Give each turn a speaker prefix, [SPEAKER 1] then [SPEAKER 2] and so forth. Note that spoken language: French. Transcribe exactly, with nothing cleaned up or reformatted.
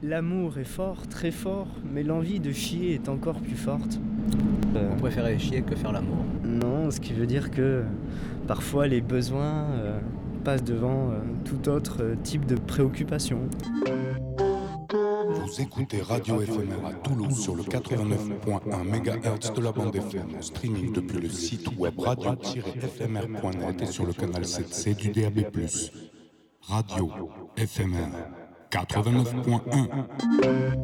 [SPEAKER 1] L'amour est fort, très fort, mais l'envie de chier est encore plus forte.
[SPEAKER 2] Euh, On préférait chier que faire l'amour.
[SPEAKER 1] Non, ce qui veut dire que parfois les besoins euh, passent devant euh, tout autre euh, type de préoccupation.
[SPEAKER 3] Vous écoutez Radio F M R à Toulouse sur le quatre-vingt-neuf point un mégahertz de la bande F M, en streaming depuis le site web radio tiret f m r point net et sur le canal sept C du D A B plus. Radio F M R quatre-vingt-neuf point un.